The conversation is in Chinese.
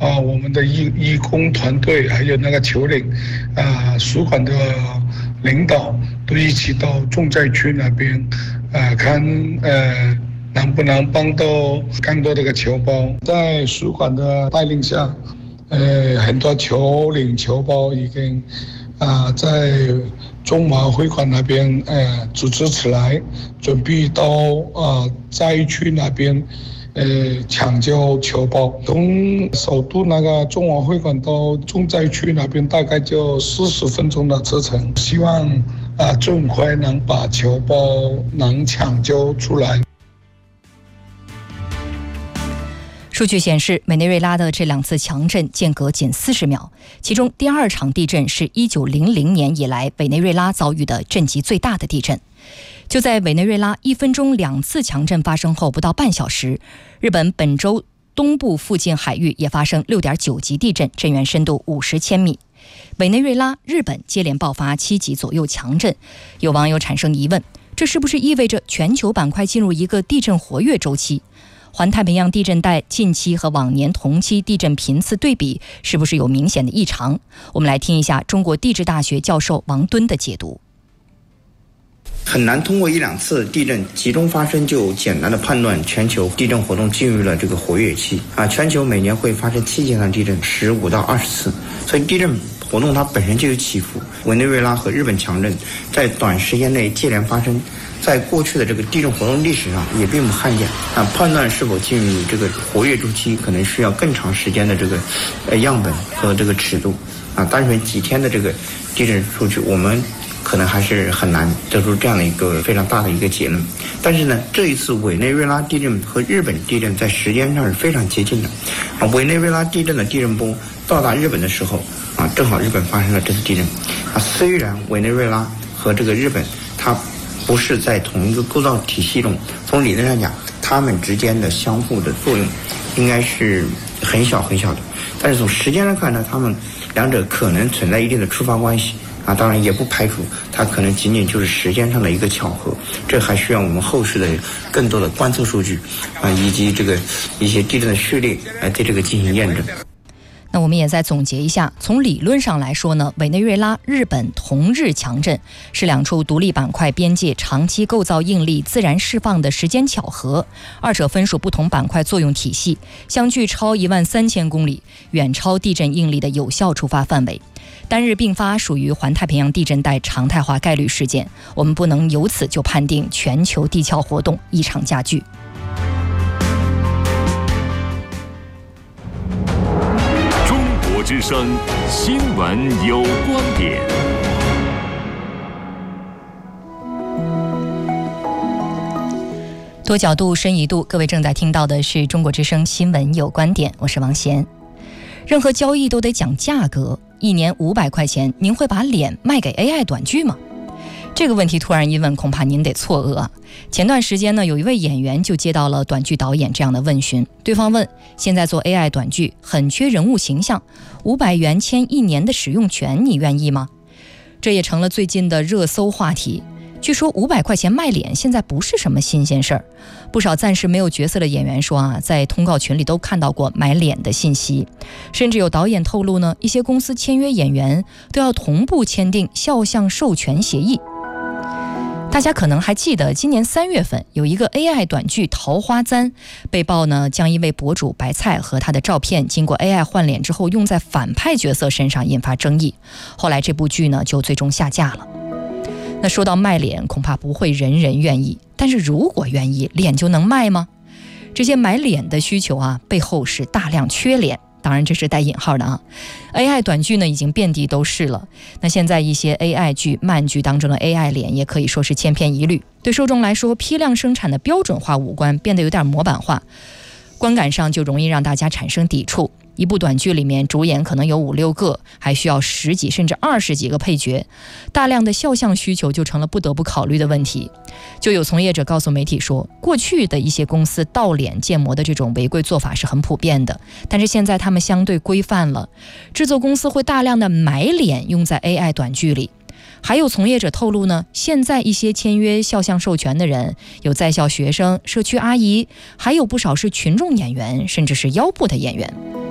我们的义工团队还有那个球领使馆的领导都一起到重灾区那边看能不能帮到更多的球包。在使馆的带领下，很多球领球包已经在中华会馆那边组织起来，准备到灾区那边抢救球包。从首都那个中华会馆到重灾区那边大概就40分钟的车程，希望尽快能把球包能抢救出来。 数据显示，委内瑞拉的这2次强震间隔仅40秒，其中第2场地震是1900年以来委内瑞拉遭遇的震级最大的地震。就在委内瑞拉1分钟2次强震发生后不到半小时，日本本州东部附近海域也发生6.9级地震，震源深度50千米。委内瑞拉、日本接连爆发7级左右强震，有网友产生疑问，这是不是意味着全球板块进入一个地震活跃周期？环太平洋地震带近期和往年同期地震频次对比，是不是有明显的异常？我们来听一下中国地质大学教授王敦的解读。 很难通过1-2次地震集中发生就简单的判断全球地震活动进入了这个活跃期全球每年会发生7级以上地震15到20次，所以地震活动它本身就有起伏。委内瑞拉和日本强震在短时间内接连发生，在过去的这个地震活动历史上也并不罕见判断是否进入这个活跃周期可能需要更长时间的这个样本和这个尺度单纯几天的这个地震数据我们可能还是很难得出这样的一个非常大的一个结论。但是呢，这一次委内瑞拉地震和日本地震在时间上是非常接近的委内瑞拉地震的地震波到达日本的时候正好日本发生了这次地震虽然委内瑞拉和这个日本它不是在同一个构造体系中，从理论上讲它们之间的相互的作用应该是很小很小的，但是从时间上看呢，它们两者可能存在一定的触发关系当然也不排除它可能仅仅就是时间上的一个巧合，这还需要我们后续的更多的观测数据以及这个一些地震的序列来对这个进行验证。 那我们也再总结一下，从理论上来说呢，委内瑞拉、日本同日强震是2处独立板块边界长期构造应力自然释放的时间巧合，二者分属不同板块作用体系，相距超13000公里，远超地震应力的有效触发范围。单日并发属于环太平洋地震带常态化概率事件，我们不能由此就判定全球地壳活动异常加剧。 中国之声新闻有观点。 多角度深一度，各位正在听到的是中国之声新闻有观点，我是王贤。任何交易都得讲价格，1年500块钱，您会把脸卖给 AI 短剧吗？这个问题突然一问，恐怕您得错愕前段时间呢，有一位演员就接到了短剧导演这样的问询，对方问：现在做 AI 短剧很缺人物形象，500元签1年的使用权，你愿意吗？这也成了最近的热搜话题。据说500块钱卖脸现在不是什么新鲜事儿，不少暂时没有角色的演员说在通告群里都看到过买脸的信息，甚至有导演透露呢，一些公司签约演员都要同步签订肖像授权协议。大家可能还记得今年3月份有一个 AI 短剧《桃花簪》被曝呢，将一位博主白菜和他的照片经过 AI 换脸之后用在反派角色身上，引发争议。后来这部剧呢就最终下架了。那说到卖脸，恐怕不会人人愿意，但是如果愿意，脸就能卖吗？这些买脸的需求背后是大量缺脸，当然这是带引号的AI 短剧呢已经遍地都是了，那现在一些 AI 剧、漫剧当中的 AI 脸也可以说是千篇一律，对受众来说，批量生产的标准化五官变得有点模板化，观感上就容易让大家产生抵触。一部短剧里面主演可能有5、6个，还需要10几甚至20几个配角，大量的肖像需求就成了不得不考虑的问题。就有从业者告诉媒体说，过去的一些公司盗脸建模的这种违规做法是很普遍的，但是现在他们相对规范了，制作公司会大量的买脸用在 AI 短剧里。还有从业者透露呢，现在一些签约肖像授权的人有在校学生、社区阿姨，还有不少是群众演员，甚至是腰部的演员。